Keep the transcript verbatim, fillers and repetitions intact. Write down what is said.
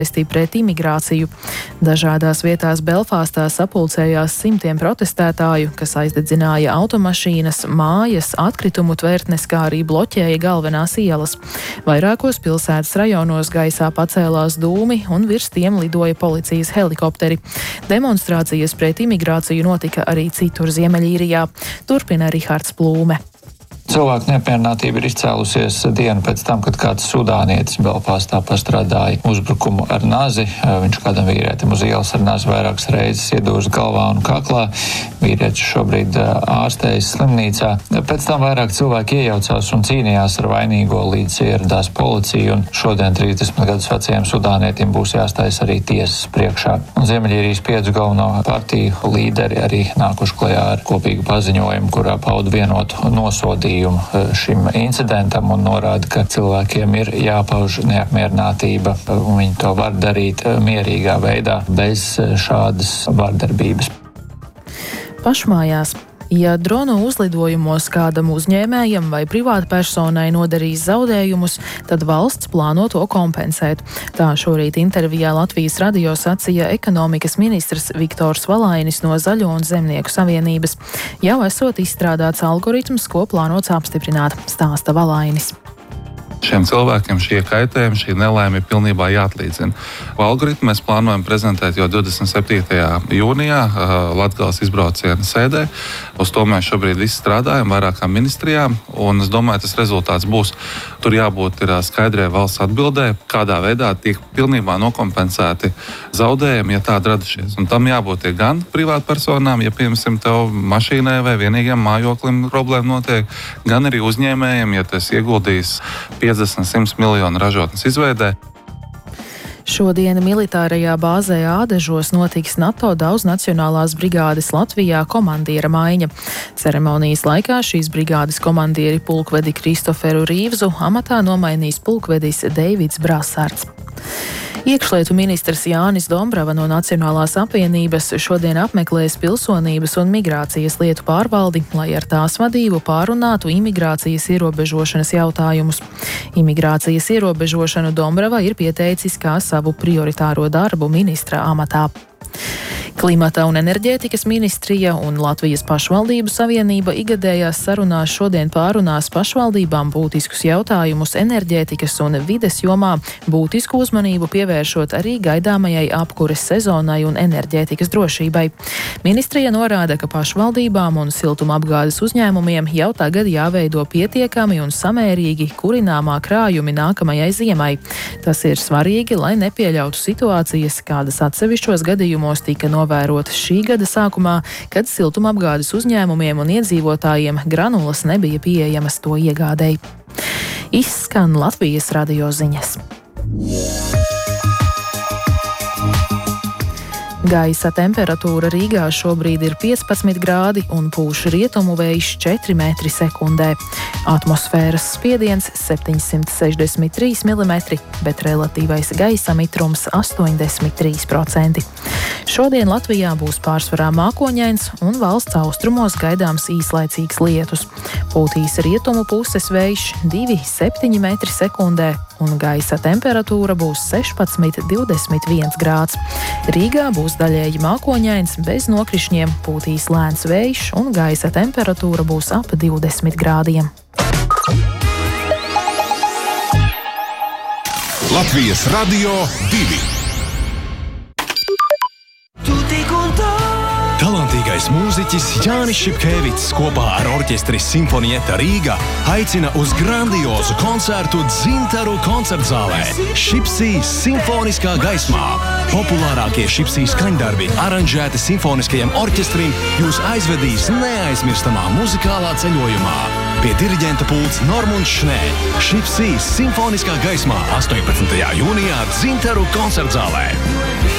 pret imigrāciju. Dažādās vietās Belfāstā sapulcējās simtiem protestētāju, kas aizdedzināja automašīnas, mājas, atkritumu tvertnes, kā arī bloķēja galvenās ielas. Vairākos pilsētas rajonos gaisā pacēlās dūmi un virs tiem lidoja policijas helikopteri. Demonstrācijas pret imigrāciju notika arī citur Ziemeļīrijā. Turpina Rihards Plūme. Cilvēku neapmierinātība ir izcēlusies dienu pēc tam, kad kāds sudānietis Belfāstā pastrādāja uzbrukumu ar nazi. Viņš kādam vīrietim uz ielas ar nazi vairākas reizes iedūris galvā un kaklā. Vīrietis šobrīd ārstējas slimnīcā. Pēc tam vairāk cilvēki iejaucās un cīnījās ar vainīgo, līdz ieradās policija, un šodien trīsdesmit gadus vecajam sudānietim būs jāstājas arī tiesas priekšā. Un Ziemeļīrijas piecu galveno partiju līderi arī nākuši klajā ar kopīgu paziņojumu, kurā pauda vienotu nosodījumu šim incidentam un norāda, ka cilvēkiem ir jāpauž neapmierinātība un viņi to var darīt mierīgā veidā bez šādas vardarbības. Pašmājās. Ja dronu uzlidojumos kādam uzņēmējam vai privātpersonai nodarīs zaudējumus, tad valsts plāno to kompensēt. Tā šorīt intervijā Latvijas radio sacīja ekonomikas ministrs Viktors Valainis no Zaļo un Zemnieku savienības. Jau esot izstrādāts algoritms, ko plānots apstiprināt, stāsta Valainis. Šiem cilvēkiem šie kaitējumi, šī nelaime ir pilnībā jāatlīdzina. Algoritmu mēs plānojam prezentēt jau divdesmit septītajā jūnijā Latgales izbrauciena sēdē. Uz to mēs šobrīd visi strādājam vairākām ministrijām, un es domāju, tas rezultāts būs. Tur jābūt ir skaidrai valsts atbildē, kādā veidā tiek pilnībā nokompensēti zaudējumi, ja tādi radušies. Un tam jābūt gan privātpersonām, ja, piemēram, tev mašīnai vai vienīgiem mājoklim problēma notiek, gan arī uzņēmējiem, ja tas ieguldīs piecdesmit simts miljonu ražotnes izveidē. Šodien militārajā bāzē Ādežos notiks NATO daudznacionālās brigādes Latvijā komandiera maiņa. Ceremonijas laikā šīs brigādes komandieri pulkvedi Kristoferu Rīvzu amatā nomainīs pulkvedis Deivids Brasārds. Iekšlietu ministrs Jānis Dombrava no Nacionālās apvienības šodien apmeklēs pilsonības un migrācijas lietu pārvaldi, lai ar tās vadību pārunātu imigrācijas ierobežošanas jautājumus. Imigrācijas ierobežošanu Dombrava ir pieteicis kā savu prioritāro darbu ministra amatā. Klimata un enerģētikas ministrija un Latvijas pašvaldību savienība igadējās sarunās šodien pārunās pašvaldībām būtiskus jautājumus enerģētikas un vides jomā, būtisku uzmanību pievēršot arī gaidāmajai apkures sezonai un enerģētikas drošībai. Ministrija norāda, ka pašvaldībām un siltumapgādes uzņēmumiem jau tagad jāveido pietiekami un samērīgi kurināmā krājumi nākamajai ziemai. Tas ir svarīgi, lai nepieļautu situācijas, kādas atsevišķos gadījumos tika novērotas šī gada sākumā, kad siltumapgādes uzņēmumiem un iedzīvotājiem granulas nebija pieejamas to iegādei. Izskan Latvijas radio ziņas. Gaisa temperatūra Rīgā šobrīd ir piecpadsmit grādi un pūš rietumu vējš četri metri sekundē. Atmosfēras spiediens septiņsimt sešdesmit trīs milimetri, bet relatīvais gaisa mitrums astoņdesmit trīs procenti. Šodien Latvijā būs pārsvarā mākoņains un valsts austrumos gaidāms īslaicīgs lietus. Pūtīs rietumu puses vējš divi komats septiņi metri sekundē un gaisa temperatūra būs sešpadsmit divdesmit viens grāds. Rīgā būs daļēji mākoņains, bez nokrišņiem, pūtīs lēns vējš un gaisa temperatūra būs ap divdesmit grādiem. Latvijas radio divi. Talantīgais mūziķis Jānis Šipkēvics kopā ar orķestri Simfonieta Rīga aicina uz grandiozu koncertu Dzintaru koncertzālē. Šipsī simfoniskā gaismā. Populārākie Šipsī skaņdarbi, aranžēti simfoniskajam orķestrim, jūs aizvedīs neaizmirstamā muzikālā ceļojumā. Pie diriģenta pults Normunds Šnē. Šipsī simfoniskā gaismā astoņpadsmitajā jūnijā Dzintaru koncertzālē.